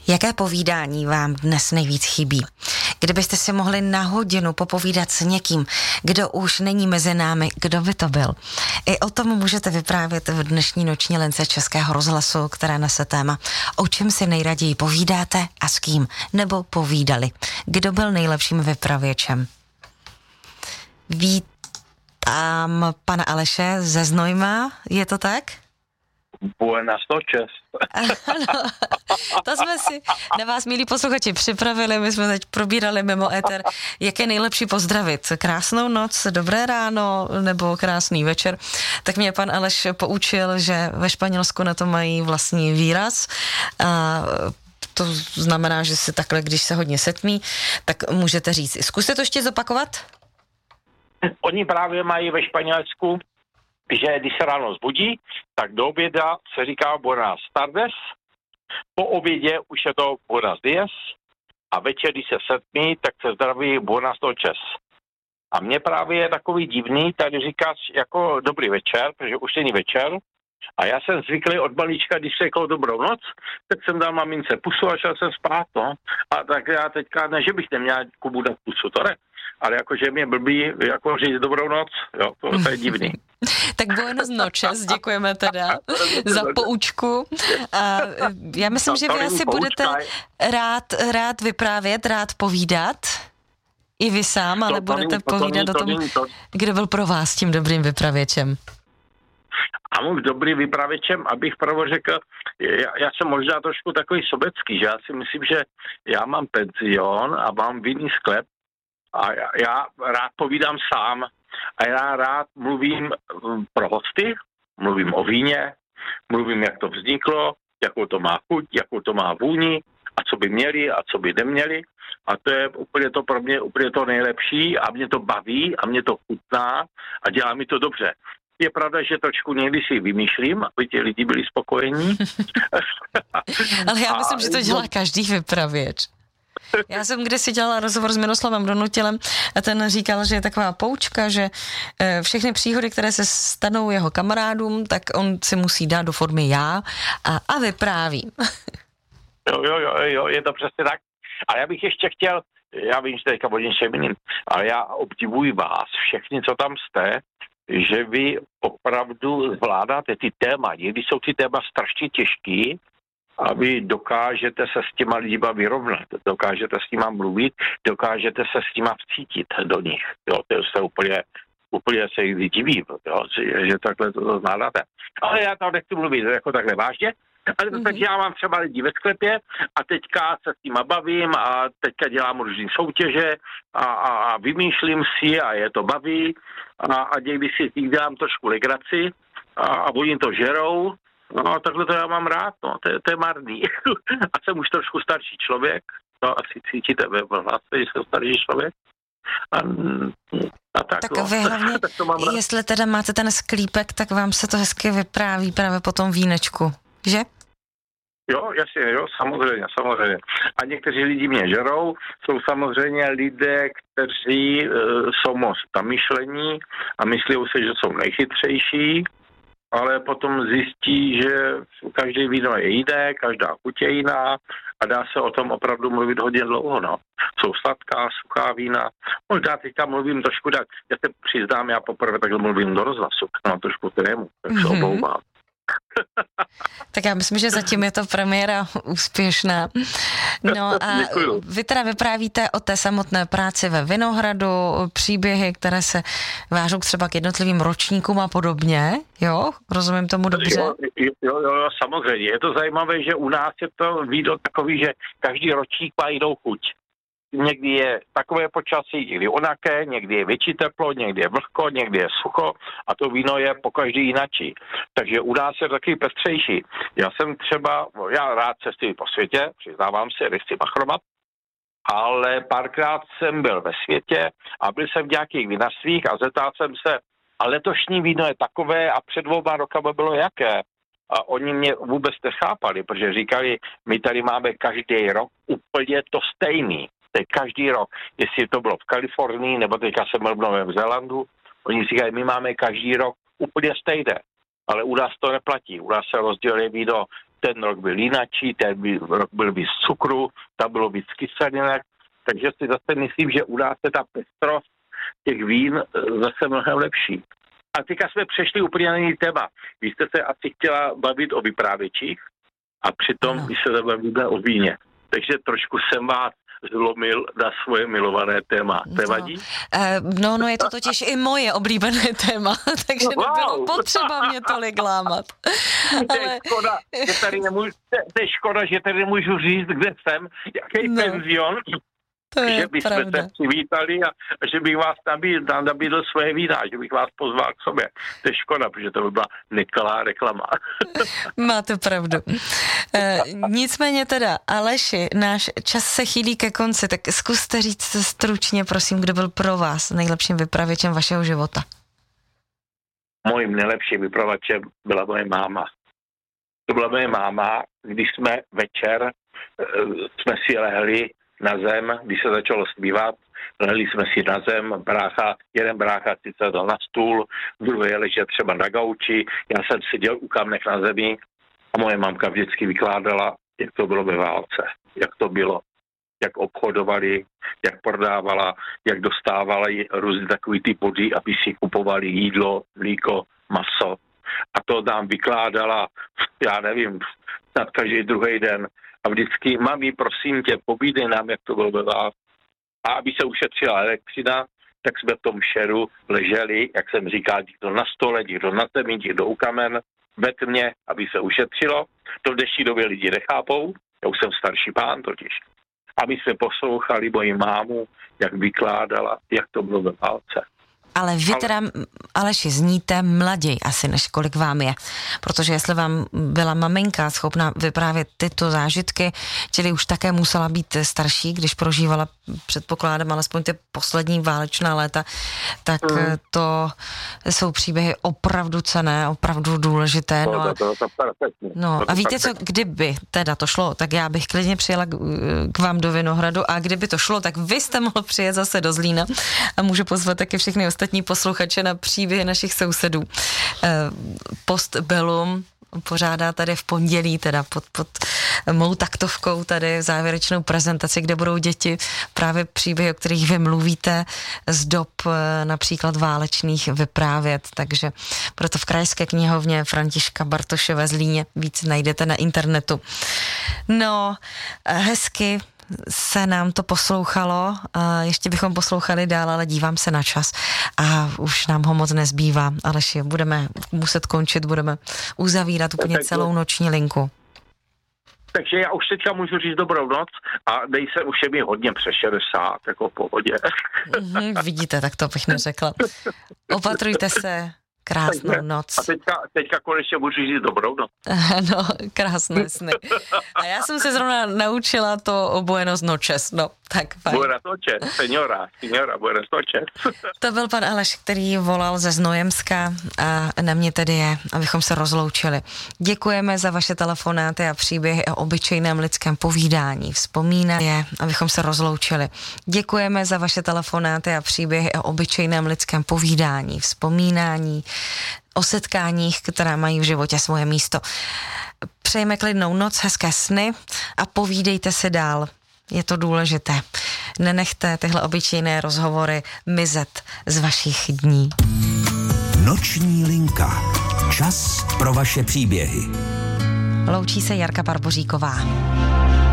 Jaké povídání vám dnes nejvíc chybí? Kdybyste si mohli na hodinu popovídat s někým, kdo už není mezi námi, kdo by to byl? I o tom můžete vyprávět v dnešní noční lince Českého rozhlasu, která nese téma O čem si nejraději povídáte a s kým? Nebo povídali. Kdo byl nejlepším vypravěčem? Vítám pana Aleše ze Znojma, je to tak? Buenas noches. Ano, to jsme si na vás, milí posluchači, připravili. My jsme teď probírali mimo éter, jak je nejlepší pozdravit. Krásnou noc, dobré ráno nebo krásný večer. Tak mě pan Aleš poučil, že ve Španělsku na to mají vlastní výraz. A to znamená, že si takhle, když se hodně setmí, tak můžete říct. Zkuste to ještě zopakovat? Oni právě mají ve Španělsku, že když se ráno zbudí, tak do oběda se říká buenas tardes, po obědě už je to buenos días a večer, když se setmí, tak se zdraví buenas noches. A mně právě je takový divný, tady říkáš jako dobrý večer, protože už není večer. A já jsem zvyklý od malička, když řekl dobrou noc, tak jsem dal mamince pusu a šel jsem spát, no. A tak já teďka, ne, že bych neměl komu dát pusu, to ne. Ale jakože mě blbý, jako říct dobrou noc, jo, to je divný. Tak buenos noches, děkujeme teda za poučku. A já myslím, že vy asi budete rád vyprávět, rád povídat. I vy sám, ale budete povídat o tom, kdo byl pro vás tím dobrým vypravěčem. A můj dobrý vypravěčem, abych pravo řekl, já jsem možná trošku takový sobecký, že já si myslím, že já mám penzion a mám vinný sklep a já rád povídám sám a já rád mluvím pro hosty, mluvím o víně, mluvím, jak to vzniklo, jakou to má chuť, jakou to má vůni a co by měli a co by neměli. A to je úplně to pro mě úplně to nejlepší a mě to baví a mě to chutná a dělá mi to dobře. Je pravda, že trošku někdy si vymýšlím, aby ti lidi byli spokojení. Ale já myslím, že to dělá každý vypravěč. Já jsem kdysi dělala rozhovor s Miroslavem Donutilem a ten říkal, že je taková poučka, že všechny příhody, které se stanou jeho kamarádům, tak on si musí dát do formy já a vypráví. Jo, je to přesně tak. Ale já bych ještě chtěl, já vím, že teďka o něčem jiným, ale já obdivuji vás, všechny, co tam jste, že vy opravdu zvládáte ty téma, když jsou ty téma strašně těžký, a vy dokážete se s těma lidma vyrovnat, dokážete s nima mluvit, dokážete se s nima vcítit do nich. Jo, to je úplně se jich divím, jo, že takhle to zvládáte. Ale já tam nechci mluvit jako takhle vážně, ale tak já mám třeba lidi ve sklepě a teďka se s nima bavím a teďka dělám různý soutěže a vymýšlím si a je to baví a někdy si tím dělám trošku legraci a oni to žerou. No, takhle to já mám rád, no, to je marný. A jsem už trošku starší člověk, no, asi cítíte ve hlase, že jsem starší člověk. A tak vy hlavně, jestli teda máte ten sklípek, tak vám se to hezky vypráví právě po tom vínečku, že? Jo, jasně, jo, samozřejmě. A někteří lidi mě žerou, jsou samozřejmě lidé, kteří jsou moc zamyšlení a myslí si, že jsou nejchytřejší, ale potom zjistí, že každý víno je jiné, každá chuť je jiná a dá se o tom opravdu mluvit hodně dlouho, no. Jsou sladká, suchá vína. Možná teďka mluvím trošku tak, já se přiznám, já poprvé takhle mluvím do rozhlasu, mám trošku trému, tak se omlouvám. Tak já myslím, že zatím je to premiéra úspěšná. No a vy teda vyprávíte o té samotné práci ve Vinohradu, příběhy, které se vážou třeba k jednotlivým ročníkům a podobně, jo? Rozumím tomu dobře? Jo, samozřejmě. Je to zajímavé, že u nás je to víno takový, že každý ročník má jinou chuť. Někdy je takové počasí, někdy onaké, někdy je větší teplo, někdy je vlhko, někdy je sucho a to víno je po každý jinačí. Takže u nás je taky pestřejší. Já rád cestuji po světě, přiznávám se, nechci machrovat, ale párkrát jsem byl ve světě a byl jsem v nějakých vinařstvích a zeptal jsem se, a letošní víno je takové a před 2 rokama bylo jaké? A oni mě vůbec nechápali, protože říkali, my tady máme každý rok úplně to stejný. To je každý rok. Jestli to bylo v Kalifornii, nebo teďka jsem byl v Novém Zélandu, oni říkají, my máme každý rok úplně stejné. Ale u nás to neplatí. U nás se rozděluje víno ten rok byl jinačí, ten rok byl víc cukru, tam bylo víc kyselinek, takže si zase myslím, že u nás je ta pestrost těch vín zase mnohem lepší. A teďka jsme přešli úplně na jiný téma. Vy jste se asi chtěla bavit o vyprávěčích a přitom my se bavíme o víně. Takže trošku jsem vás zlomil na svoje milované téma. Nevadí? No, je to totiž i moje oblíbené téma, takže nebylo potřeba mě tolik lámat. To je škoda, že tady nemůžu říct, kde jsem, jaký penzion, že bychom se přivítali a že bych vás nabídl svoje vína, že bych vás pozval k sobě. To je škoda, protože to by byla nekalá reklama. Máte pravdu. Nicméně teda, Aleši, náš čas se chýlí ke konci, tak zkuste říct stručně, prosím, kdo byl pro vás nejlepším vypravěčem vašeho života. Mojím nejlepším vypravěčem byla moje máma. To byla moje máma, když jsme večer jsme si lehli na zem, když se začalo zpívat, lehli jsme si na zem, jeden brácha si sedl na stůl, druhý ležel třeba na gauči, já jsem seděl u kamnech na zemi a moje mamka vždycky vykládala, jak to bylo ve válce, jak to bylo, jak obchodovali, jak prodávala, jak dostávali různé takový ty body, aby si kupovali jídlo, mlíko, maso. A to nám vykládala, já nevím, snad každý druhý den. A vždycky, mami, prosím tě, povídej nám, jak to bylo ve vás. A aby se ušetřila elektřina, tak jsme v tom šeru leželi, jak jsem říkal, někdo na stole, někdo na zemi, někdo u kamen, ve tmě, aby se ušetřilo. To v dnešní době lidi nechápou, já už jsem starší pán totiž. A my jsme poslouchali moji mámu, jak vykládala, jak to bylo ve válce. Ale vy teda, Aleši, zníte mlaději asi, než kolik vám je. Protože jestli vám byla maminka schopná vyprávět tyto zážitky, čili už také musela být starší, když prožívala, předpokládám, alespoň ty poslední válečná léta, tak to jsou příběhy opravdu cenné, opravdu důležité. No a víte co, kdyby teda to šlo, tak já bych klidně přijela k vám do Vinohradu a kdyby to šlo, tak vy jste mohl přijet zase do Zlína a můžu pozvat taky všechny ostatní posluchače na příběhy našich sousedů. Postbellum pořádá tady v pondělí, teda pod mou taktovkou tady závěrečnou prezentaci, kde budou děti právě příběhy, o kterých vy mluvíte, z dob například válečných vyprávět, takže proto v Krajské knihovně Františka Bartoše ve Zlíně víc najdete na internetu. No, hezky se nám to poslouchalo, ještě bychom poslouchali dál, ale dívám se na čas a už nám ho moc nezbývá, Aleši, budeme muset končit, budeme uzavírat úplně celou noční linku. Takže já už teďka můžu říct dobrou noc a nejsem už je mi hodně přes 60, jako v pohodě. Vidíte, tak to bych neřekla. Opatrujte se. Krásnou noc. A teďka konečně můžu říct dobrou noc. No, krásné sny. A já jsem se zrovna naučila to o buenos noches, no, tak fajn. Buenas noches, señora, buenas noches. To byl pan Aleš, který volal ze Znojemska a na mě tedy je, abychom se rozloučili. Děkujeme za vaše telefonáty a příběhy o obyčejném lidském povídání. Vzpomíná je, abychom se rozloučili. Děkujeme za vaše telefonáty a příběhy o obyčejném lidském povídání, vzpomínání, o setkáních, která mají v životě svoje místo. Přejeme klidnou noc, hezké sny a povídejte si dál. Je to důležité. Nenechte tyhle obyčejné rozhovory mizet z vašich dní. Noční linka. Čas pro vaše příběhy. Loučí se Jarka Barboříková.